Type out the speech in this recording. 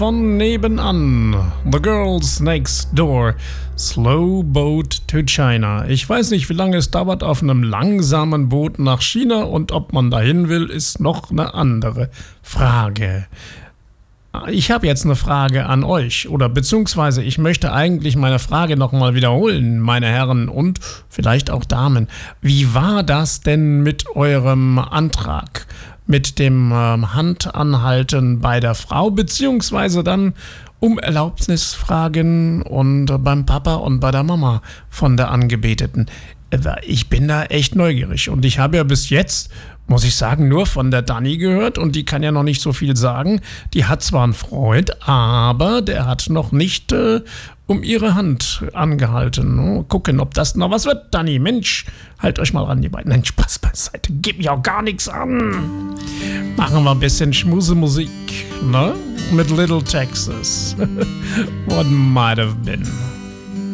von nebenan. The Girls Next Door. Slow Boat to China. Ich weiß nicht, wie lange es dauert auf einem langsamen Boot nach China und ob man dahin will, ist noch eine andere Frage. Ich habe jetzt eine Frage an euch oder beziehungsweise ich möchte eigentlich meine Frage nochmal wiederholen, meine Herren und vielleicht auch Damen. Wie war das denn mit eurem Antrag? Mit dem Handanhalten bei der Frau, beziehungsweise dann um Erlaubnis fragen und beim Papa und bei der Mama von der Angebeteten. Ich bin da echt neugierig und ich habe ja bis jetzt, muss ich sagen, nur von der Dani gehört und die kann ja noch nicht so viel sagen. Die hat zwar einen Freund, aber der hat noch nicht um ihre Hand angehalten. Gucken, ob das noch was wird. Dani, Mensch, halt euch mal ran, die beiden. Nein, Spaß beiseite, gib mir auch gar nichts an. Machen wir ein bisschen Schmusemusik, ne? Mit Little Texas. What might have been.